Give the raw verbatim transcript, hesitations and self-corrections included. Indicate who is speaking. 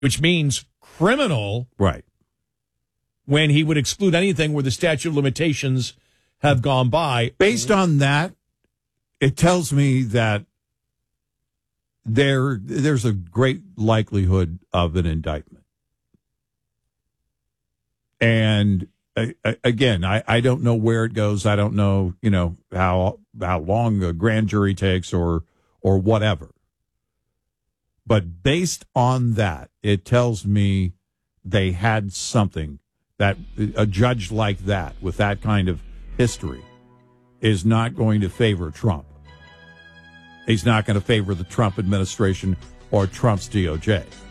Speaker 1: which means criminal.
Speaker 2: Right.
Speaker 1: When he would exclude anything where the statute of limitations have gone by.
Speaker 2: Based on that, it tells me that there there's a great likelihood of an indictment. And uh, again, I, I don't know where it goes. I don't know, you know, how how long a grand jury takes or or whatever. But based on that, it tells me they had something that a judge like that with that kind of history is not going to favor Trump. He's not going to favor the Trump administration or Trump's D O J.